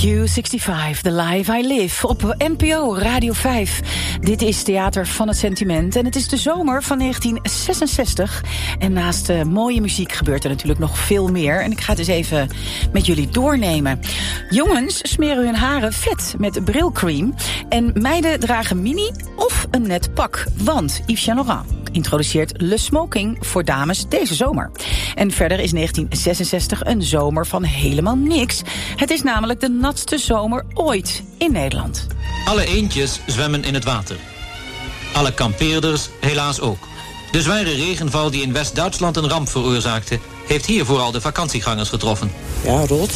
Q65, The Life I Live, op NPO Radio 5. Dit is Theater van het Sentiment en het is de zomer van 1966. En naast mooie muziek gebeurt er natuurlijk nog veel meer. En ik ga het eens even met jullie doornemen. Jongens smeren hun haren vet met brilcream. En meiden dragen mini of een net pak. Want Yves Saint Laurent introduceert Le Smoking voor dames deze zomer. En verder is 1966 een zomer van helemaal niks. Het is namelijk de natste zomer ooit in Nederland. Alle eendjes zwemmen in het water. Alle kampeerders helaas ook. De zware regenval die in West-Duitsland een ramp veroorzaakte, heeft hier vooral de vakantiegangers getroffen. Ja, rot.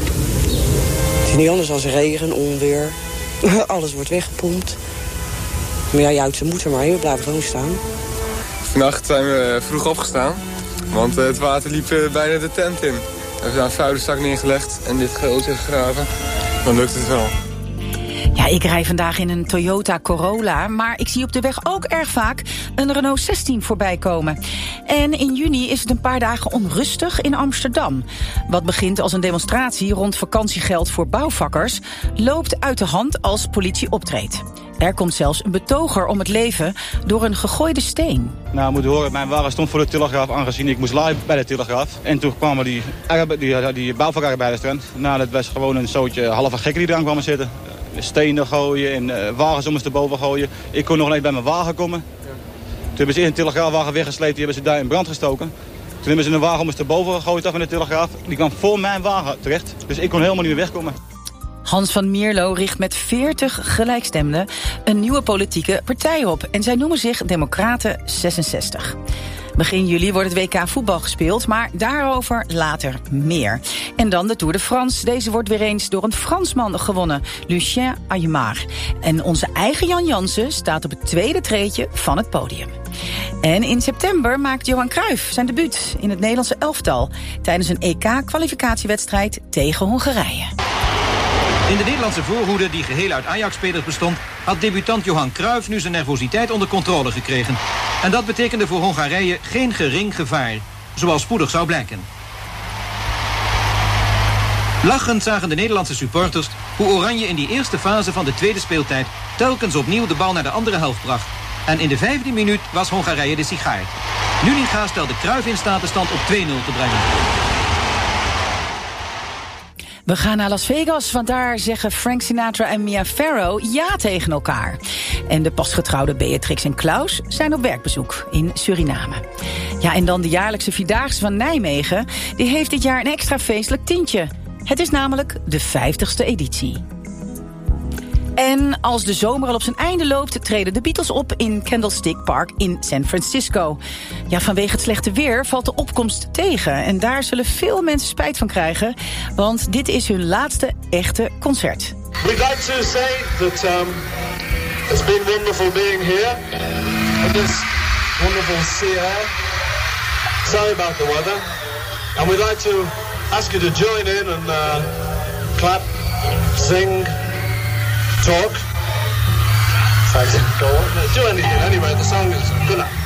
Het is niet anders dan regen, onweer. Alles wordt weggepompt. Maar ja, je houdt ze moeder maar, we blijven gewoon staan. Vannacht zijn we vroeg opgestaan, want het water liep bijna de tent in. We hebben daar een vuilniszak neergelegd en dit grote gegraven. Dan lukt het wel. Ja, ik rij vandaag in een Toyota Corolla, maar ik zie op de weg ook erg vaak een Renault 16 voorbij komen. En in juni is het een paar dagen onrustig in Amsterdam. Wat begint als een demonstratie rond vakantiegeld voor bouwvakkers, loopt uit de hand als politie optreedt. Er komt zelfs een betoger om het leven door een gegooide steen. Nou, moet je horen, mijn wagen stond voor de Telegraaf aangezien ik moest live bij de Telegraaf. En toen kwamen die bouwvakkerarbeiders erin. Nou, dat was gewoon een soortje halve gekken die eraan kwamen zitten. Stenen gooien en wagens om eens erboven gooien. Ik kon nog niet bij mijn wagen komen. Toen hebben ze eerst een telegraafwagen weggesleept, die hebben ze daar in brand gestoken. Toen hebben ze een wagen om eens erboven gegooid af in de Telegraaf. Die kwam voor mijn wagen terecht, dus ik kon helemaal niet meer wegkomen. Hans van Mierlo richt met 40 gelijkstemden een nieuwe politieke partij op. En zij noemen zich Democraten 66. Begin juli wordt het WK voetbal gespeeld, maar daarover later meer. En dan de Tour de France. Deze wordt weer eens door een Fransman gewonnen, Lucien Aymar. En onze eigen Jan Jansen staat op het tweede treedje van het podium. En in september maakt Johan Cruijff zijn debuut in het Nederlandse elftal tijdens een EK-kwalificatiewedstrijd tegen Hongarije. In de Nederlandse voorhoede, die geheel uit Ajax-spelers bestond, had debutant Johan Cruijff nu zijn nervositeit onder controle gekregen. En dat betekende voor Hongarije geen gering gevaar, zoals spoedig zou blijken. Lachend zagen de Nederlandse supporters hoe Oranje in die eerste fase van de tweede speeltijd telkens opnieuw de bal naar de andere helft bracht. En in de 5e minuut was Hongarije de sigaar. Nuninga stelde Cruijff in staat de stand op 2-0 te brengen. We gaan naar Las Vegas, want daar zeggen Frank Sinatra en Mia Farrow ja tegen elkaar. En de pasgetrouwde Beatrix en Klaus zijn op werkbezoek in Suriname. Ja, en dan de jaarlijkse Vierdaagse van Nijmegen. Die heeft dit jaar een extra feestelijk tintje. Het is namelijk de 50ste editie. En als de zomer al op zijn einde loopt, treden de Beatles op in Candlestick Park in San Francisco. Ja, vanwege het slechte weer valt de opkomst tegen. En daar zullen veel mensen spijt van krijgen, want dit is hun laatste echte concert. We'd like to say that it's been wonderful being here in this wonderful sea air. Sorry about the weather. And we'd like to ask you to join in and clap, sing, talk. Go on. Do anything. Anyway, the song is good enough.